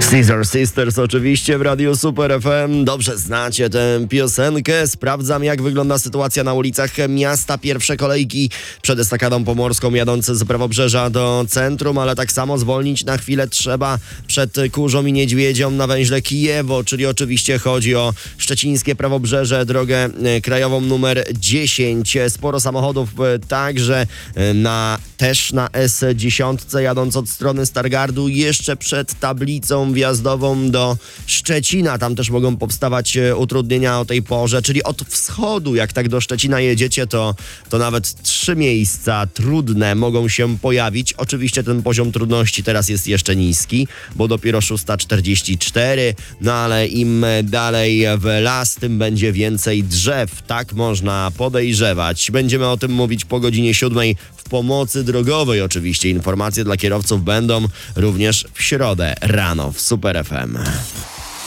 Scissor Sisters oczywiście w Radiu Super FM. Dobrze znacie tę piosenkę. Sprawdzam, jak wygląda sytuacja na ulicach miasta. Pierwsze kolejki przed estakadą pomorską jadące z Prawobrzeża do centrum, ale tak samo zwolnić na chwilę trzeba przed Kurzą i Niedźwiedzią na węźle Kijewo, czyli oczywiście chodzi o szczecińskie Prawobrzeże, drogę krajową numer 10. Sporo samochodów także też na S10 jadąc od strony Stargardu jeszcze przed tablicą wjazdową do Szczecina. Tam też mogą powstawać utrudnienia o tej porze, czyli od wschodu, jak tak do Szczecina jedziecie, to nawet 3 miejsca trudne mogą się pojawić. Oczywiście ten poziom trudności teraz jest jeszcze niski, bo dopiero 6:44, no ale im dalej w las, tym będzie więcej drzew. Tak można podejrzewać. Będziemy o tym mówić po godzinie 7 w pomocy drogowej. Oczywiście informacje dla kierowców będą również w środę rano w Super FM.